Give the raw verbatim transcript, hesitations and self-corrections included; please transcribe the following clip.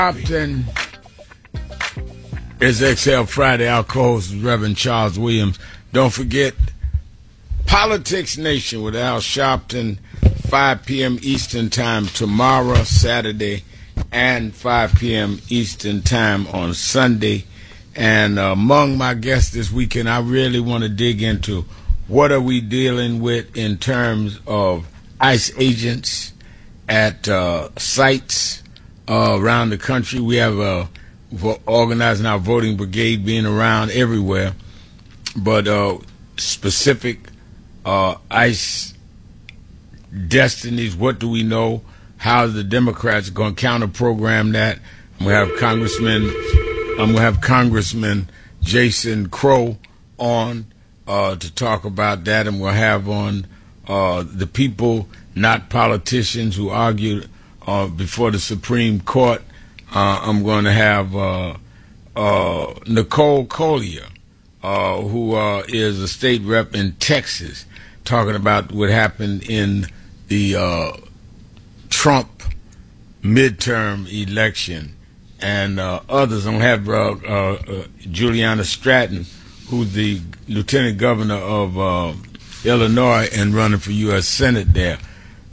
Compton is X L Friday. Our co-host is Reverend Charles Williams. Don't forget Politics Nation with Al Sharpton, five p.m. Eastern Time tomorrow, Saturday, and five p.m. Eastern Time on Sunday. And uh, among my guests this weekend, I really want to dig into what are we dealing with in terms of ICE agents at uh, sites uh, around the country. We have uh, organizing our voting brigade being around everywhere, but uh, specific uh, ICE destinies. What do we know? How are the Democrats going to counter program that? We have Congressman. I'm going to have Congressman Jason Crow on uh, to talk about that, and we'll have on uh, the people, not politicians, who argued uh, before the Supreme Court. Uh, I'm going to have uh, uh, Nicole Collier, uh, who uh, is a state rep in Texas, talking about what happened in the uh, Trump midterm election, and uh, others. I'm going to have uh, uh, Juliana Stratton, who's the lieutenant governor of uh, Illinois and running for U S Senate there.